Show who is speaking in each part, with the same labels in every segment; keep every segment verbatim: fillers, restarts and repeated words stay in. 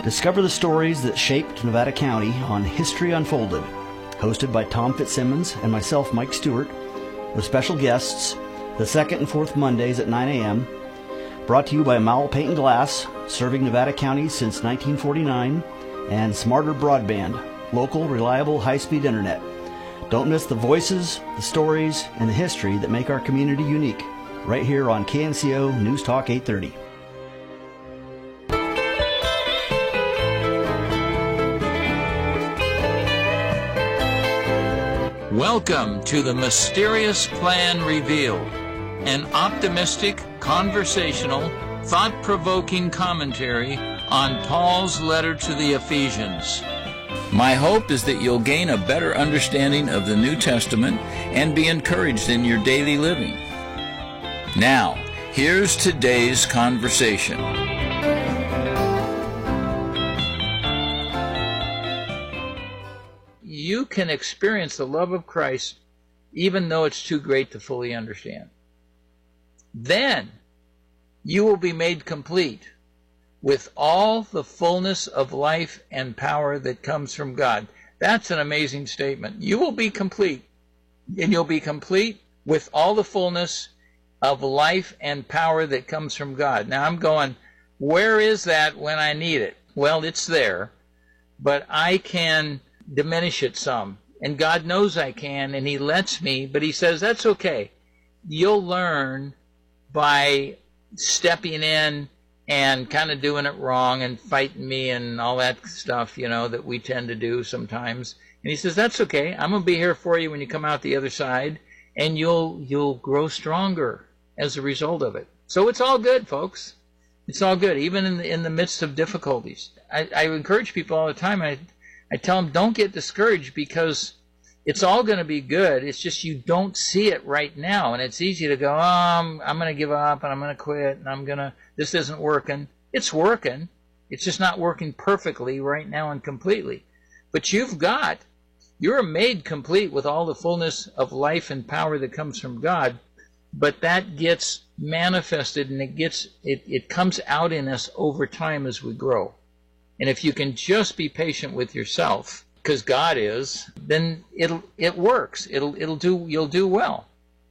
Speaker 1: Discover the stories that shaped Nevada County on History Unfolded, hosted by Tom Fitzsimmons and myself, Mike Stewart, with special guests the second and fourth Mondays at nine a.m., brought to you by Mowell Paint and Glass, serving Nevada County since nineteen forty-nine, and Smarter Broadband, local, reliable, high-speed internet. Don't miss the voices, the stories, and the history that make our community unique, right here on K N C O News Talk eight thirty.
Speaker 2: Welcome to the Mysterious Plan Revealed, an optimistic, conversational, thought-provoking commentary on Paul's letter to the Ephesians. My hope is that you'll gain a better understanding of the New Testament and be encouraged in your daily living. Now, here's today's conversation. You can experience the love of Christ even though it's too great to fully understand. Then you will be made complete with all the fullness of life and power that comes from God. That's an amazing statement. You will be complete, and you'll be complete with all the fullness of life and power that comes from God. Now I'm going, where is that when I need it? Well, it's there, but I can diminish it some. And God knows I can, and He lets me, but He says, that's okay. You'll learn by stepping in and kind of doing it wrong and fighting me and all that stuff, you know, that we tend to do sometimes. And He says, that's okay. I'm going to be here for you when you come out the other side, and you'll you'll grow stronger as a result of it. So it's all good, folks. It's all good, even in the, in the midst of difficulties. I, I encourage people all the time. I I tell them, don't get discouraged, because it's all going to be good. It's just you don't see it right now. And it's easy to go, oh, I'm, I'm going to give up, and I'm going to quit, and I'm going to, this isn't working. It's working. It's just not working perfectly right now and completely. But you've got, you're made complete with all the fullness of life and power that comes from God. But that gets manifested, and it gets, it, it comes out in us over time as we grow. And if you can just be patient with yourself, because God is, then it'll it works. It'll it'll do you'll do well.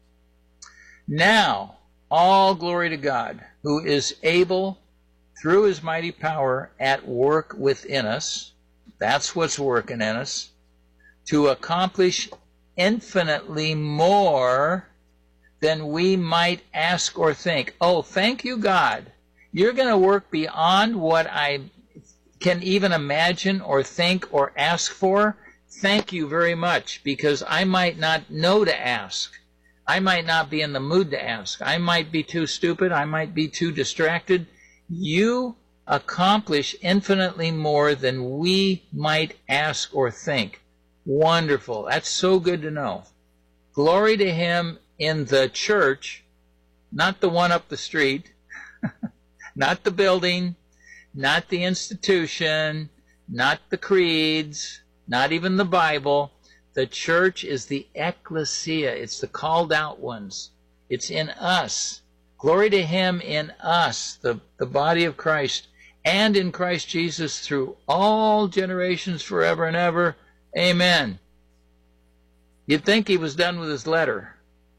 Speaker 2: Now, all glory to God, who is able, through His mighty power at work within us, that's what's working in us, to accomplish infinitely more than we might ask or think. Oh, thank you, God. You're going to work beyond what I can even imagine or think or ask for. Thank you very much, because I might not know to ask. I might not be in the mood to ask. I might be too stupid. I might be too distracted. You accomplish infinitely more than we might ask or think. Wonderful. That's so good to know. Glory to Him in the church, not the one up the street, not the building, not the institution, not the creeds, not even the Bible. The church is the ecclesia. It's the called out ones. It's in us. Glory to Him in us, the, the body of Christ, and in Christ Jesus through all generations forever and ever. Amen. You'd think He was done with His letter,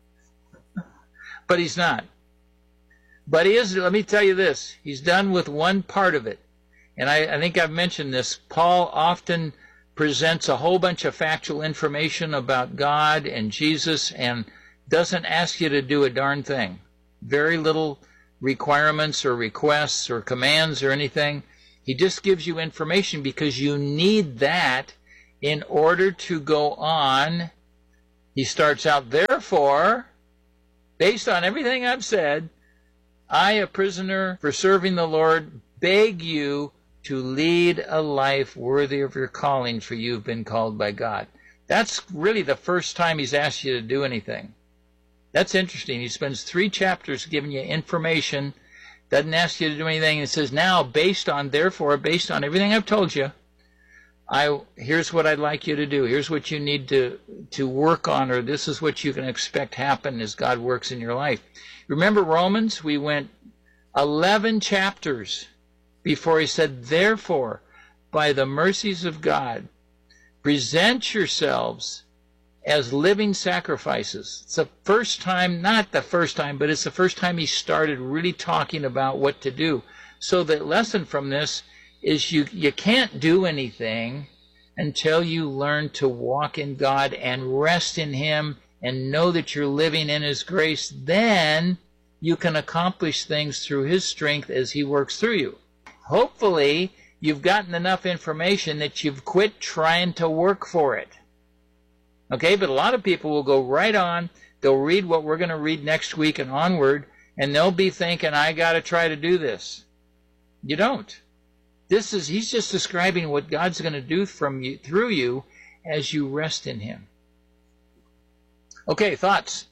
Speaker 2: but He's not. But He is, let me tell you this, He's done with one part of it. And I, I think I've mentioned this. Paul often presents a whole bunch of factual information about God and Jesus and doesn't ask you to do a darn thing. Very little requirements or requests or commands or anything. He just gives you information because you need that in order to go on. He starts out, therefore, based on everything I've said, I, a prisoner for serving the Lord, beg you to lead a life worthy of your calling, for you've been called by God. That's really the first time He's asked you to do anything. That's interesting. He spends three chapters giving you information, doesn't ask you to do anything, and says, now, based on, therefore, based on everything I've told you, I here's what I'd like you to do. Here's what you need to, to work on, or this is what you can expect happen as God works in your life. Remember Romans? We went eleven chapters before he said, therefore, by the mercies of God, present yourselves as living sacrifices. It's the first time, not the first time, but it's the first time he started really talking about what to do. So the lesson from this is you, you can't do anything until you learn to walk in God and rest in him and know that you're living in his grace. Then you can accomplish things through his strength as he works through you. Hopefully, you've gotten enough information that you've quit trying to work for it. Okay, but a lot of people will go right on, they'll read what we're going to read next week and onward, and they'll be thinking, I got to try to do this. You don't. This is, he's just describing what God's going to do from you, through you as you rest in him. Okay, thoughts?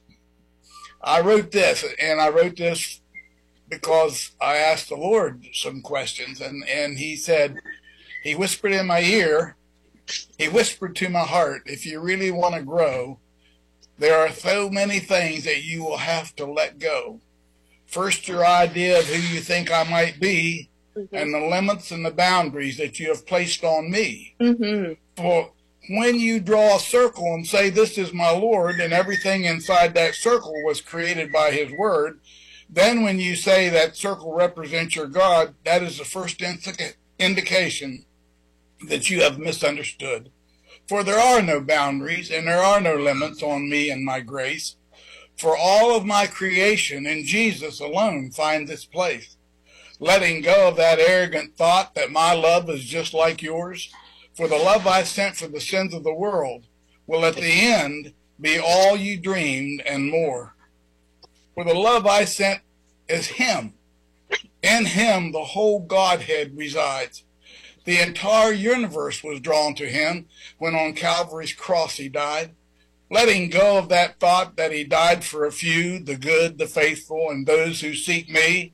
Speaker 3: I wrote this, and I wrote this because I asked the Lord some questions, and, and he said, he whispered in my ear, he whispered to my heart, if you really want to grow, there are so many things that you will have to let go. First, your idea of who you think I might be, mm-hmm. and the limits and the boundaries that you have placed on me. Mm-hmm. For when you draw a circle and say, this is my Lord, and everything inside that circle was created by his word, then when you say that circle represents your God, that is the first indica- indication that you have misunderstood. For there are no boundaries and there are no limits on me and my grace. For all of my creation in Jesus alone finds its place. Letting go of that arrogant thought that my love is just like yours. For the love I sent for the sins of the world will at the end be all you dreamed and more. For the love I sent is him. In him the whole Godhead resides. The entire universe was drawn to him when on Calvary's cross he died. Letting go of that thought that he died for a few, the good, the faithful, and those who seek me.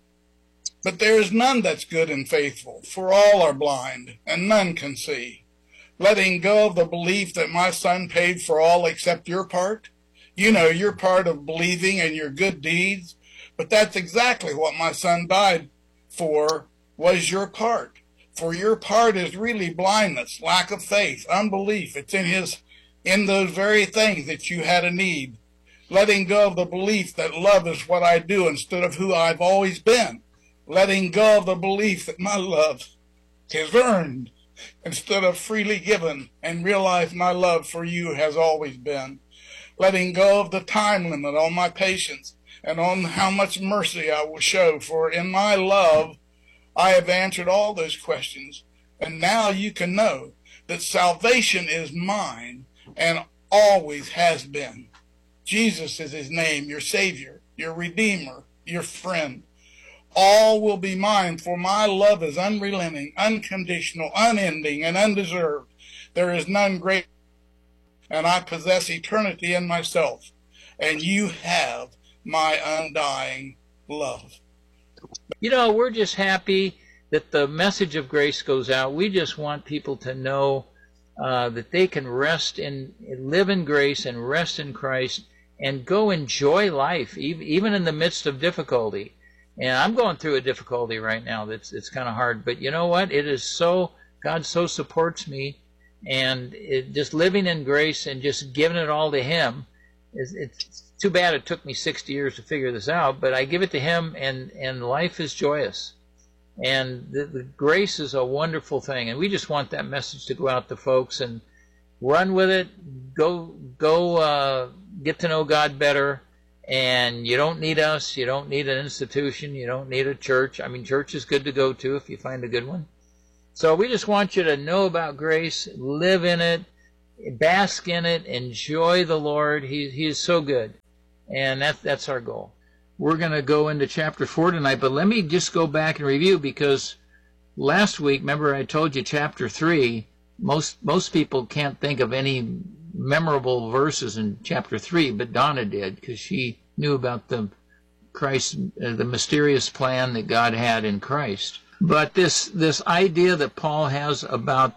Speaker 3: But there is none that's good and faithful, for all are blind, and none can see. Letting go of the belief that my son paid for all except your part. You know, your part of believing and your good deeds. But that's exactly what my son died for, was your part. For your part is really blindness, lack of faith, unbelief. It's in his, in those very things that you had a need. Letting go of the belief that love is what I do instead of who I've always been. Letting go of the belief that my love is earned instead of freely given, and realize my love for you has always been. Letting go of the time limit on my patience and on how much mercy I will show, for in my love I have answered all those questions, and now you can know that salvation is mine and always has been. Jesus is his name, your Savior, your Redeemer, your friend. All will be mine, for my love is unrelenting, unconditional, unending, and undeserved. There is none greater, and I possess eternity in myself, and you have my undying love.
Speaker 2: You know, we're just happy that the message of grace goes out. We just want people to know uh, that they can rest in, live in grace and rest in Christ and go enjoy life, even in the midst of difficulty. And I'm going through a difficulty right now that's it's kind of hard. But you know what? It is so, God so supports me. And it, just living in grace and just giving it all to him, is, it's too bad it took me sixty years to figure this out, but I give it to him, and, and life is joyous. And the, the grace is a wonderful thing, and we just want that message to go out to folks and run with it. Go, go uh, get to know God better, and you don't need us. You don't need an institution. You don't need a church. I mean, church is good to go to if you find a good one. So we just want you to know about grace, live in it, bask in it, enjoy the Lord. He, he is so good. And that, that's our goal. We're going to go into chapter four tonight, but let me just go back and review, because last week, remember I told you chapter three, most most people can't think of any memorable verses in chapter three, but Donna did, because she knew about the Christ, uh, the mysterious plan that God had in Christ. But this this idea that Paul has about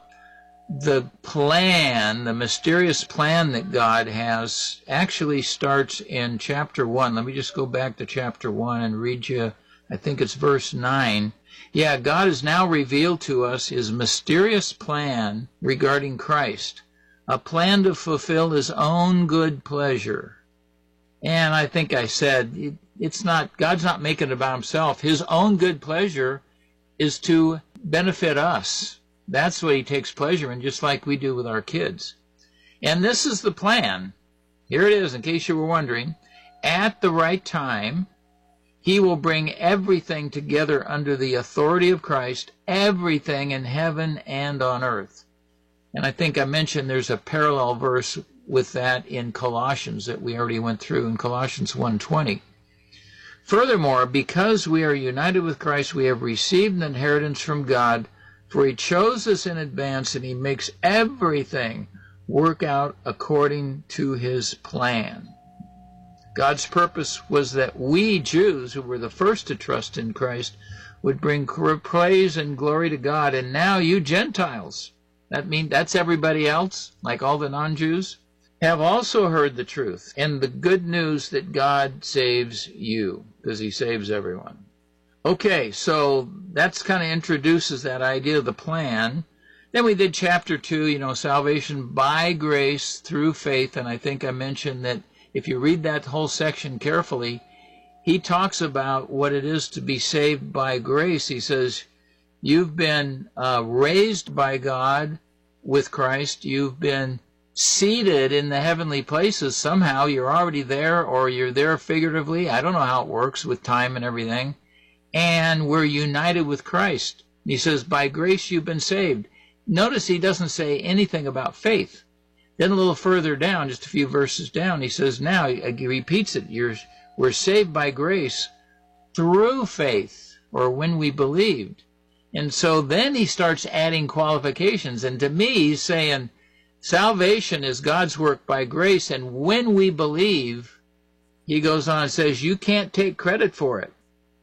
Speaker 2: the plan, the mysterious plan that God has, actually starts in chapter one. Let me just go back to chapter one and read you, I think it's verse nine. Yeah, God has now revealed to us his mysterious plan regarding Christ, a plan to fulfill his own good pleasure. And I think I said, it, it's not, God's not making it about himself. His own good pleasure is to benefit us. That's what he takes pleasure in, just like we do with our kids. And this is the plan. Here it is, in case you were wondering. At the right time, he will bring everything together under the authority of Christ, everything in heaven and on earth. And I think I mentioned there's a parallel verse with that in Colossians that we already went through in Colossians one twenty. Furthermore, because we are united with Christ, we have received an inheritance from God, for he chose us in advance and he makes everything work out according to his plan. God's purpose was that we Jews, who were the first to trust in Christ, would bring praise and glory to God. And now you Gentiles, that means that's everybody else, like all the non-Jews, have also heard the truth and the good news that God saves you, because he saves everyone. Okay, so that's kind of introduces that idea of the plan. Then we did chapter two, you know, salvation by grace through faith. And I think I mentioned that if you read that whole section carefully, he talks about what it is to be saved by grace. He says, you've been uh, raised by God with Christ. You've been seated in the heavenly places. Somehow you're already there, or you're there figuratively. I don't know how it works with time and everything. And we're united with Christ. He says, by grace you've been saved. Notice he doesn't say anything about faith. Then a little further down, just a few verses down, he says, now, he repeats it, You're, we're saved by grace through faith, or when we believed. And so then he starts adding qualifications. And to me, he's saying, salvation is God's work by grace, and when we believe, he goes on and says, you can't take credit for it.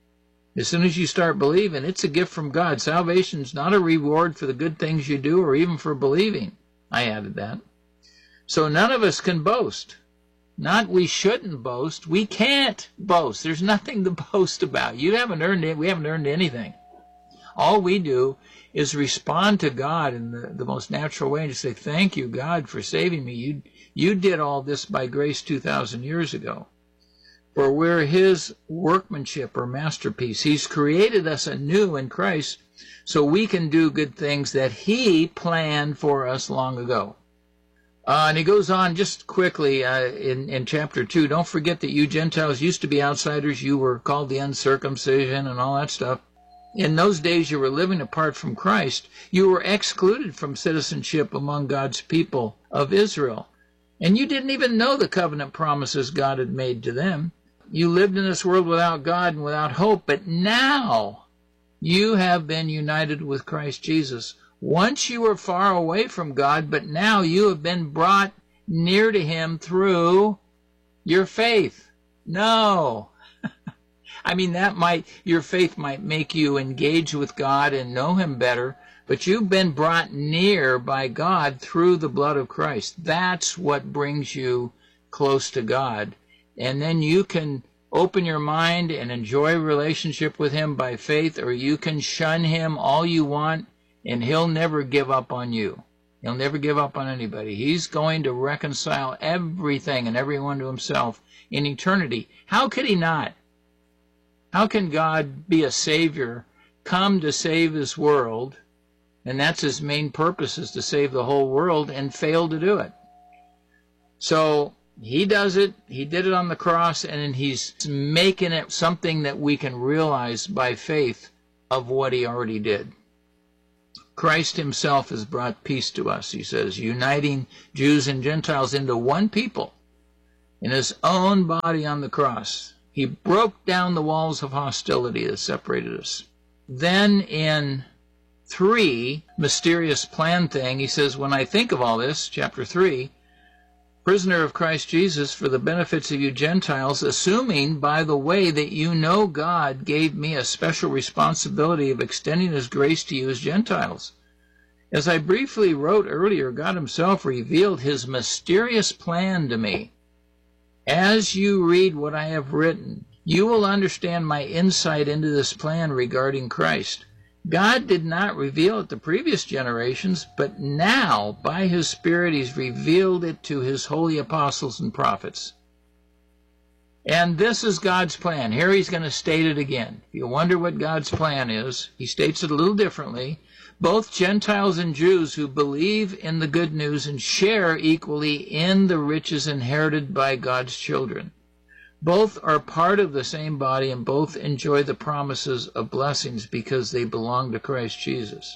Speaker 2: As soon as you start believing, it's a gift from God. Salvation's not a reward for the good things you do or even for believing. I added that. So none of us can boast. Not we shouldn't boast. We can't boast. There's nothing to boast about. You haven't earned it. We haven't earned anything. All we do is respond to God in the, the most natural way and just say, thank you, God, for saving me. You, you did all this by grace two thousand years ago. For we're his workmanship or masterpiece. He's created us anew in Christ so we can do good things that he planned for us long ago. Uh, and he goes on just quickly uh, in, in chapter two. Don't forget that you Gentiles used to be outsiders. You were called the uncircumcision and all that stuff. In those days you were living apart from Christ. You were excluded from citizenship among God's people of Israel. And you didn't even know the covenant promises God had made to them. You lived in this world without God and without hope, but now you have been united with Christ Jesus. Once you were far away from God, but now you have been brought near to him through your faith. No. I mean, that might, your faith might make you engage with God and know him better, but you've been brought near by God through the blood of Christ. That's what brings you close to God. And then you can open your mind and enjoy a relationship with him by faith, or you can shun him all you want, and he'll never give up on you. He'll never give up on anybody. He's going to reconcile everything and everyone to himself in eternity. How could he not? How can God be a savior, come to save his world, and that's his main purpose, is to save the whole world, and fail to do it? So he does it. He did it on the cross, and he's making it something that we can realize by faith of what he already did. Christ himself has brought peace to us, he says, uniting Jews and Gentiles into one people in his own body on the cross. He broke down the walls of hostility that separated us. Then in three, mysterious plan thing, he says, when I think of all this, chapter three, prisoner of Christ Jesus for the benefits of you Gentiles, assuming, by the way, that you know God gave me a special responsibility of extending his grace to you as Gentiles. As I briefly wrote earlier, God himself revealed his mysterious plan to me. As you read what I have written, you will understand my insight into this plan regarding Christ. God did not reveal it to previous generations, but now, by his Spirit, he's revealed it to his holy apostles and prophets. And this is God's plan. Here he's going to state it again. If you wonder what God's plan is, he states it a little differently. Both Gentiles and Jews who believe in the good news and share equally in the riches inherited by God's children. Both are part of the same body, and both enjoy the promises of blessings because they belong to Christ Jesus.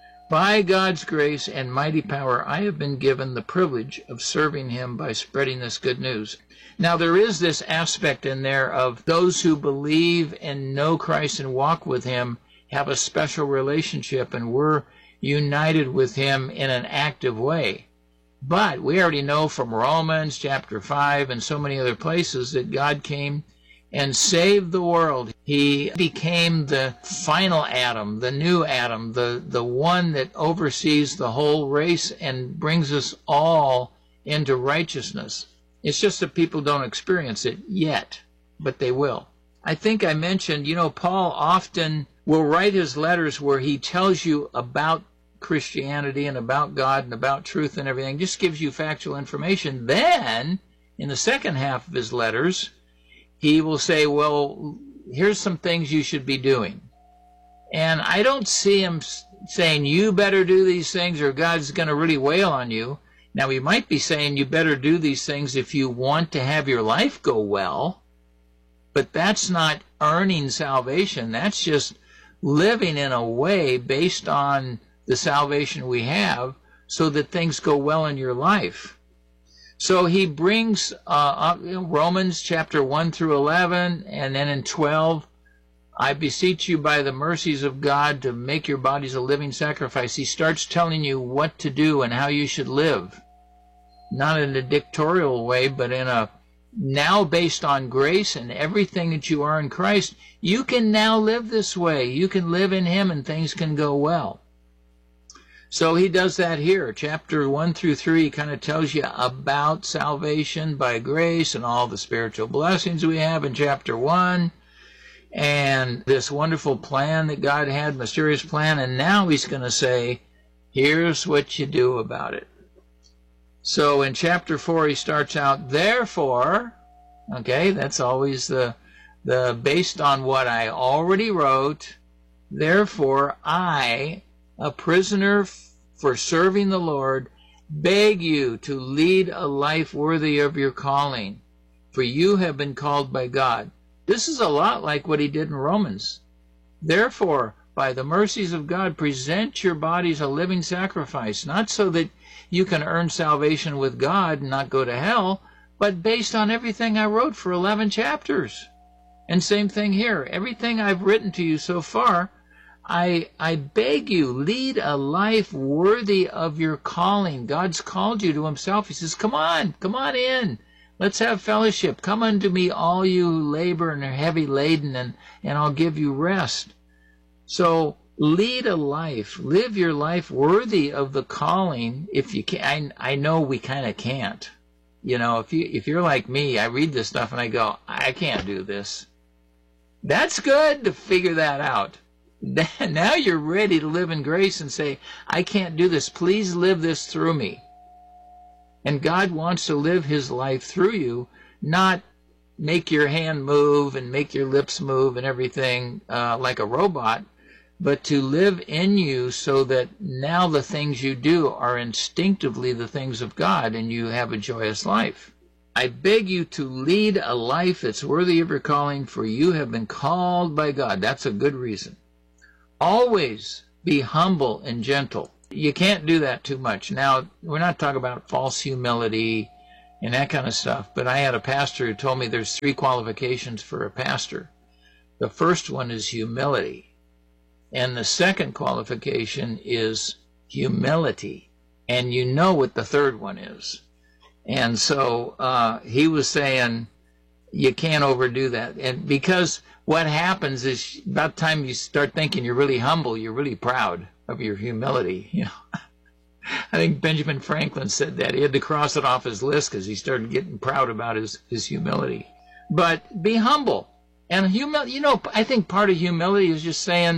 Speaker 2: By God's grace and mighty power, I have been given the privilege of serving him by spreading this good news. Now, there is this aspect in there of those who believe and know Christ and walk with him have a special relationship, and we're united with him in an active way. But we already know from Romans chapter five and so many other places that God came and saved the world. He became the final Adam, the new Adam, the, the one that oversees the whole race and brings us all into righteousness. It's just that people don't experience it yet, but they will. I think I mentioned, you know, Paul often will write his letters where he tells you about Christianity and about God and about truth and everything, just gives you factual information. Then, in the second half of his letters, he will say, well, here's some things you should be doing. And I don't see him saying, you better do these things or God's going to really wail on you. Now, he might be saying you better do these things if you want to have your life go well, but that's not earning salvation. That's just living in a way based on the salvation we have so that things go well in your life. So he brings uh, up Romans chapter one through eleven, and then in twelve, I beseech you by the mercies of God to make your bodies a living sacrifice. He starts telling you what to do and how you should live. Not in a dictatorial way, but in a now based on grace and everything that you are in Christ, you can now live this way. You can live in him and things can go well. So he does that here. Chapter one through three kind of tells you about salvation by grace and all the spiritual blessings we have in chapter one. And this wonderful plan that God had, mysterious plan. And now he's going to say, here's what you do about it. So in chapter four, he starts out, therefore, okay, that's always the, the based on what I already wrote, therefore I, a prisoner for serving the Lord, beg you to lead a life worthy of your calling, for you have been called by God. This is a lot like what he did in Romans. Therefore, by the mercies of God, present your bodies a living sacrifice, not so that you can earn salvation with God and not go to hell, but based on everything I wrote for eleven chapters. And same thing here. Everything I've written to you so far, I, I beg you, lead a life worthy of your calling. God's called you to himself. He says, come on, come on in. Let's have fellowship. Come unto me, all you who labor and are heavy laden, and, and I'll give you rest. So lead a life. Live your life worthy of the calling. If you can, I, I know we kind of can't. You know, if you if you're like me, I read this stuff and I go, I can't do this. That's good to figure that out. Now you're ready to live in grace and say, I can't do this. Please live this through me. And God wants to live his life through you, not make your hand move and make your lips move and everything uh, like a robot, but to live in you so that now the things you do are instinctively the things of God and you have a joyous life. I beg you to lead a life that's worthy of your calling, for you have been called by God. That's a good reason. Always be humble and gentle. You can't do that too much. Now, we're not talking about false humility and that kind of stuff, but I had a pastor who told me there's three qualifications for a pastor. The first one is humility, and the second qualification is humility, and you know what the third one is. And so uh, he was saying you can't overdo that, and because what happens is about the time you start thinking you're really humble, you're really proud of your humility. You know, I think Benjamin Franklin said that. He had to cross it off his list because he started getting proud about his, his humility. But be humble. And humility, you know, I think part of humility is just saying,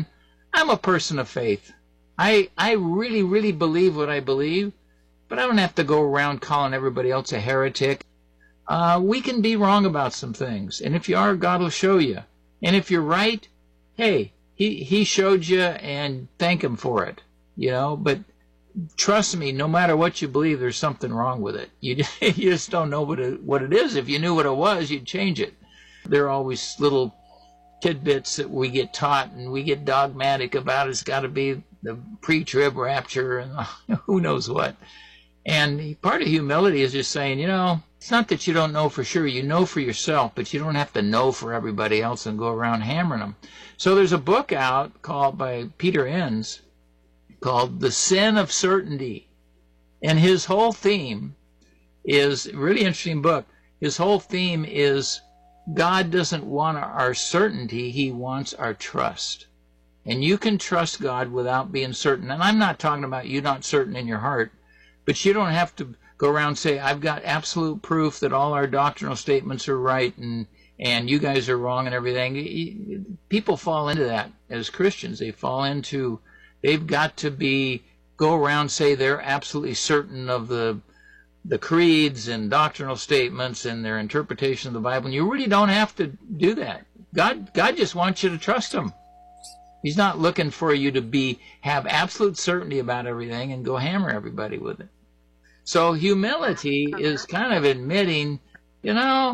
Speaker 2: I'm a person of faith. I, I really, really believe what I believe, but I don't have to go around calling everybody else a heretic. Uh, we can be wrong about some things, and if you are, God will show you. And if you're right, hey, he, he showed you, and thank him for it, you know, but trust me, no matter what you believe, there's something wrong with it. You, you just don't know what it, what it is. If you knew what it was, you'd change it. There are always little tidbits that we get taught and we get dogmatic about. It's got to be the pre-trib rapture and who knows what. And part of humility is just saying, you know, it's not that you don't know for sure. You know for yourself, but you don't have to know for everybody else and go around hammering them. So there's a book out called by Peter Enns called The Sin of Certainty. And his whole theme is a really interesting book. His whole theme is God doesn't want our certainty. He wants our trust. And you can trust God without being certain. And I'm not talking about you not certain in your heart, but you don't have to go around and say, I've got absolute proof that all our doctrinal statements are right and, and you guys are wrong and everything. People fall into that as Christians. They fall into, they've got to be, go around and say they're absolutely certain of the the creeds and doctrinal statements and their interpretation of the Bible. And you really don't have to do that. God, God just wants you to trust him. He's not looking for you to be have absolute certainty about everything and go hammer everybody with it. So humility is kind of admitting, you know,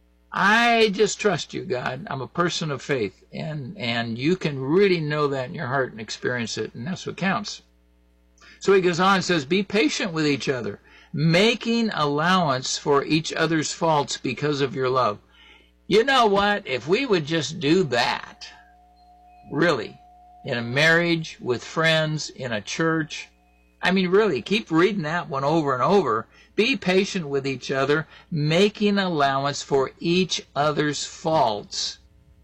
Speaker 2: I just trust you, God. I'm a person of faith. And, and you can really know that in your heart and experience it, and that's what counts. So he goes on and says, be patient with each other, making allowance for each other's faults because of your love. You know what? If we would just do that, really, in a marriage, with friends, in a church, I mean, really, keep reading that one over and over. Be patient with each other, making allowance for each other's faults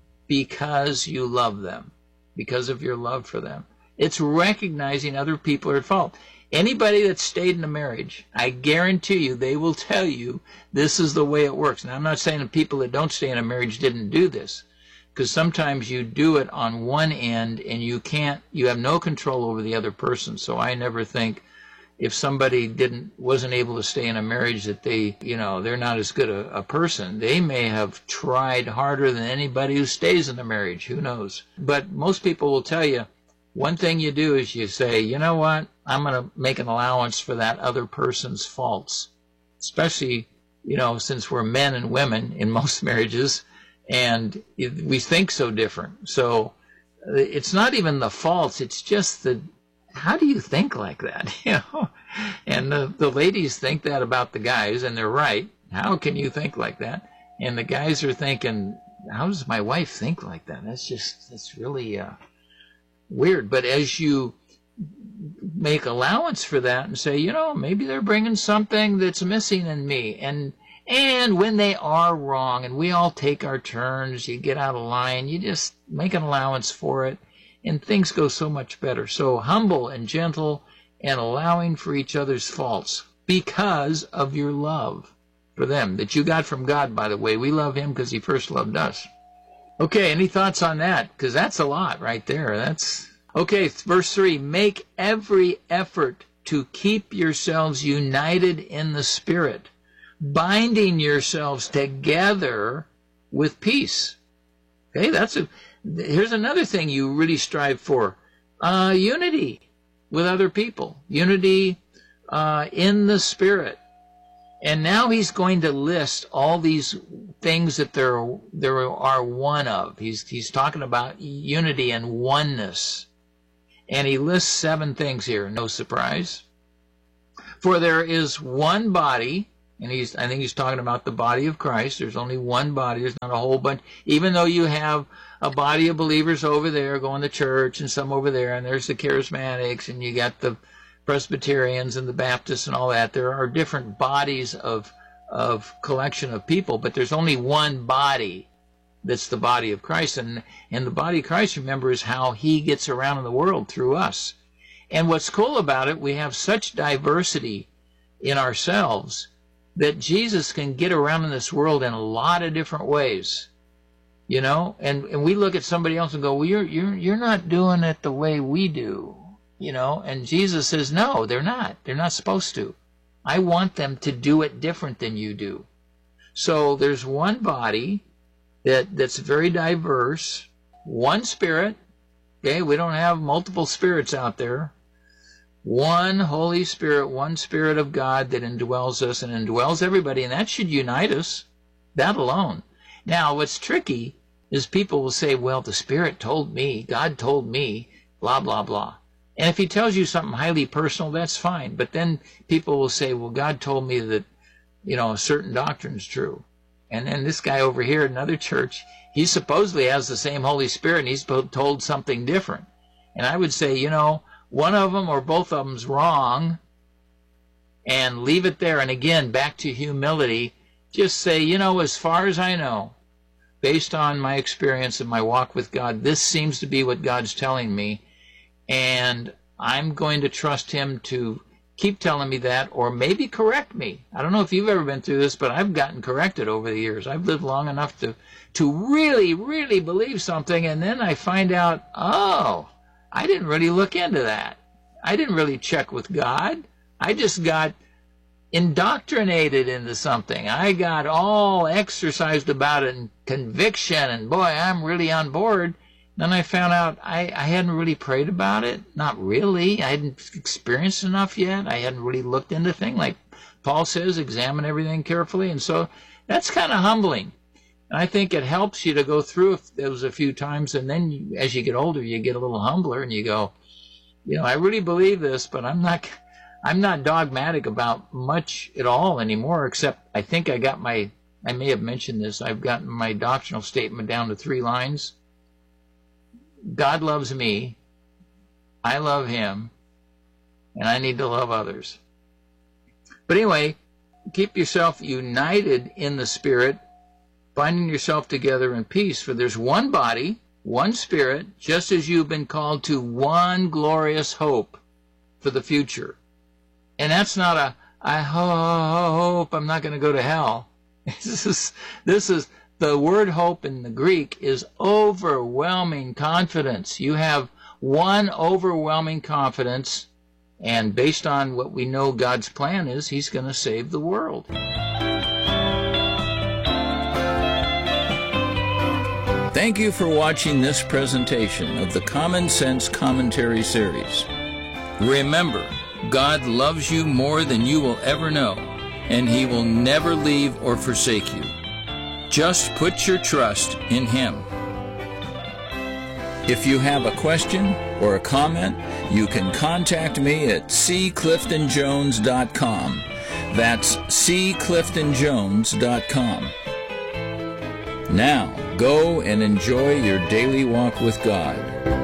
Speaker 2: because you love them, because of your love for them. It's recognizing other people are at fault. Anybody that's stayed in a marriage, I guarantee you, they will tell you this is the way it works. Now, I'm not saying the people that don't stay in a marriage didn't do this, because sometimes you do it on one end and you can't, you have no control over the other person. So I never think if somebody didn't, wasn't able to stay in a marriage that they, you know, they're not as good a, a person. They may have tried harder than anybody who stays in a marriage. Who knows? But most people will tell you, one thing you do is you say, you know what, I'm going to make an allowance for that other person's faults, especially, you know, since we're men and women in most marriages, and we think so different. So it's not even the faults, it's just the, how do you think like that? You know, and the, the ladies think that about the guys, and they're right. How can you think like that? And the guys are thinking, how does my wife think like that? That's just, that's really uh, weird. But as you make allowance for that and say, you know, maybe they're bringing something that's missing in me, and And when they are wrong, and we all take our turns, you get out of line, you just make an allowance for it, and things go so much better. So humble and gentle and allowing for each other's faults because of your love for them that you got from God, by the way. We love him because he first loved us. Okay, any thoughts on that? Because that's a lot right there. That's okay, verse three, make every effort to keep yourselves united in the Spirit, binding yourselves together with peace. Okay, that's a, here's another thing you really strive for. Uh, unity with other people. Unity uh, in the Spirit. And now he's going to list all these things that there, there are one of. He's, he's talking about unity and oneness. And he lists seven things here, no surprise. For there is one body. And he's, I think he's talking about the body of Christ. There's only one body. There's not a whole bunch. Even though you have a body of believers over there going to church and some over there, and there's the charismatics, and you got the Presbyterians and the Baptists and all that. There are different bodies of, of collection of people, but there's only one body that's the body of Christ. And, and the body of Christ, remember, is how he gets around in the world through us. And what's cool about it, we have such diversity in ourselves that Jesus can get around in this world in a lot of different ways. You know, and, and we look at somebody else and go, well, you're, you're, you're not doing it the way we do, you know, and Jesus says, no, they're not. They're not supposed to. I want them to do it different than you do. So there's one body that, that's very diverse, one spirit, okay, we don't have multiple spirits out there. One Holy Spirit, one Spirit of God that indwells us and indwells everybody, and that should unite us, that alone. Now, what's tricky is people will say, well, the Spirit told me, God told me, blah, blah, blah. And if he tells you something highly personal, that's fine. But then people will say, well, God told me that, you know, a certain doctrine's true. And then this guy over here at another church, he supposedly has the same Holy Spirit, and he's told something different. And I would say, you know, one of them or both of them's wrong, and leave it there. And again, back to humility, just say, you know, as far as I know, based on my experience and my walk with God, this seems to be what God's telling me, and I'm going to trust him to keep telling me that, or maybe correct me. I don't know if you've ever been through this, but I've gotten corrected over the years. I've lived long enough to, to really, really believe something, and then I find out, oh, I didn't really look into that. I didn't really check with God. I just got indoctrinated into something. I got all exercised about it and conviction, and boy, I'm really on board. Then I found out I, I hadn't really prayed about it. Not really. I hadn't experienced enough yet. I hadn't really looked into things. Like Paul says, examine everything carefully. And so that's kind of humbling. And I think it helps you to go through those a few times, and then you, as you get older, you get a little humbler, and you go, you know, I really believe this, but I'm not... I'm not dogmatic about much at all anymore, except I think I got my, I may have mentioned this, I've gotten my doctrinal statement down to three lines. God loves me, I love him, and I need to love others. But anyway, keep yourself united in the Spirit, binding yourself together in peace, for there's one body, one Spirit, just as you've been called to one glorious hope for the future. And that's not a, I hope I'm not going to go to hell. This is, this is, the word hope in the Greek is overwhelming confidence. You have one overwhelming confidence, and based on what we know God's plan is, he's going to save the world.
Speaker 4: Thank you for watching this presentation of the Common Sense Commentary Series. Remember, God loves you more than you will ever know, and he will never leave or forsake you. Just put your trust in him. If you have a question or a comment, you can contact me at c clifton jones dot com. That's c clifton jones dot com. Now, go and enjoy your daily walk with God.